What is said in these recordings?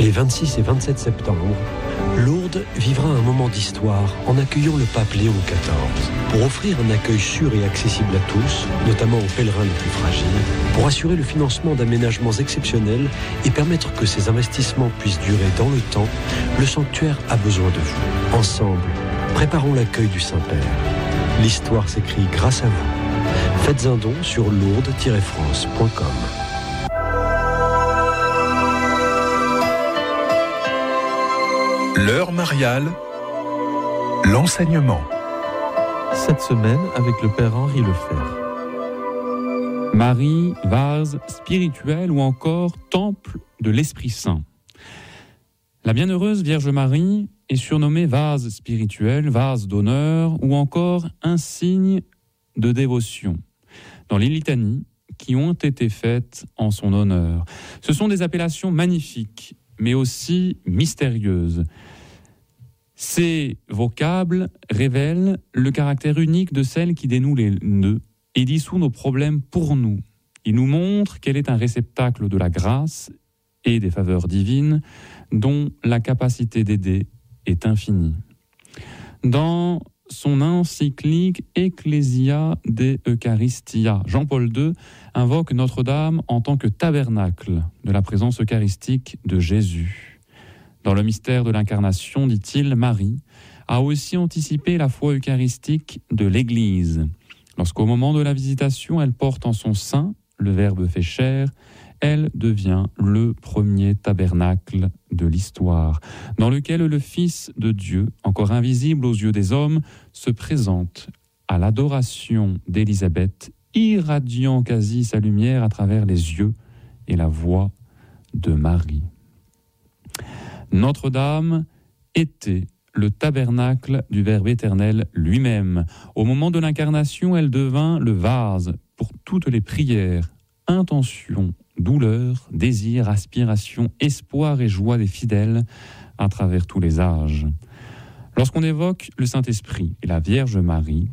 Les 26 et 27 septembre, Lourdes vivra un moment d'histoire en accueillant le pape Léon XIV. Pour offrir un accueil sûr et accessible à tous, notamment aux pèlerins les plus fragiles, pour assurer le financement d'aménagements exceptionnels et permettre que ces investissements puissent durer dans le temps, le sanctuaire a besoin de vous. Ensemble, préparons l'accueil du Saint-Père. L'histoire s'écrit grâce à vous. Faites un don sur lourdes-france.com. L'heure mariale, l'enseignement. Cette semaine avec le Père Henri Lefebvre. Marie, vase spirituel ou encore temple de l'Esprit Saint. La bienheureuse Vierge Marie est surnommée vase spirituel, vase d'honneur ou encore insigne de dévotion dans les litanies qui ont été faites en son honneur. Ce sont des appellations magnifiques, mais aussi mystérieuses. Ces vocables révèlent le caractère unique de celle qui dénoue les nœuds et dissout nos problèmes pour nous. Ils nous montrent qu'elle est un réceptacle de la grâce et des faveurs divines dont la capacité d'aider est infinie. Dans son encyclique Ecclesia de Eucharistia, Jean-Paul II invoque Notre-Dame en tant que tabernacle de la présence eucharistique de Jésus. Dans le mystère de l'incarnation, dit-il, Marie a aussi anticipé la foi eucharistique de l'Église. Lorsqu'au moment de la visitation, elle porte en son sein le Verbe fait chair, elle devient le premier tabernacle de l'histoire, dans lequel le Fils de Dieu, encore invisible aux yeux des hommes, se présente à l'adoration d'Élisabeth, irradiant quasi sa lumière à travers les yeux et la voix de Marie. Notre-Dame était le tabernacle du Verbe éternel lui-même. Au moment de l'incarnation, elle devint le vase pour toutes les prières, intentions, douleurs, désirs, aspirations, espoirs et joie des fidèles à travers tous les âges. Lorsqu'on évoque le Saint-Esprit et la Vierge Marie,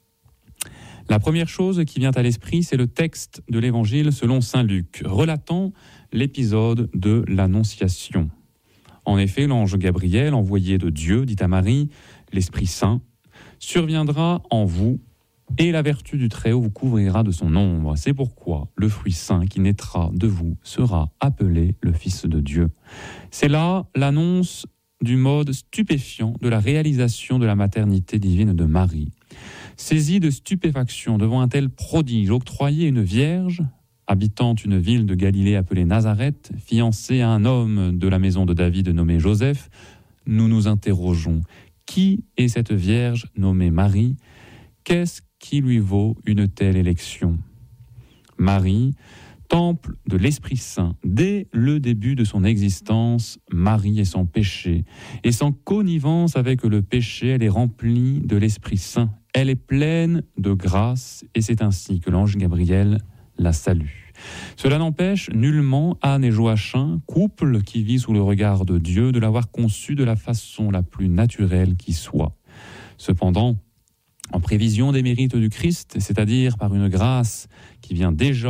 la première chose qui vient à l'esprit, c'est le texte de l'Évangile selon saint Luc, relatant l'épisode de l'Annonciation. En effet, l'ange Gabriel, envoyé de Dieu, dit à Marie, l'Esprit Saint, surviendra en vous et la vertu du Très-Haut vous couvrira de son ombre. C'est pourquoi le fruit saint qui naîtra de vous sera appelé le Fils de Dieu. C'est là l'annonce du mode stupéfiant de la réalisation de la maternité divine de Marie. Saisie de stupéfaction devant un tel prodige, octroyé une vierge, habitant une ville de Galilée appelée Nazareth, fiancée à un homme de la maison de David nommé Joseph, nous nous interrogeons. Qui est cette vierge nommée Marie ? Qu'est-ce qui lui vaut une telle élection ? Marie, temple de l'Esprit Saint, dès le début de son existence, Marie est sans péché, et sans connivence avec le péché, elle est remplie de l'Esprit Saint. Elle est pleine de grâce, et c'est ainsi que l'ange Gabriel la salue. Cela n'empêche nullement Anne et Joachim, couple qui vit sous le regard de Dieu, de l'avoir conçue de la façon la plus naturelle qui soit. Cependant, en prévision des mérites du Christ, c'est-à-dire par une grâce qui vient déjà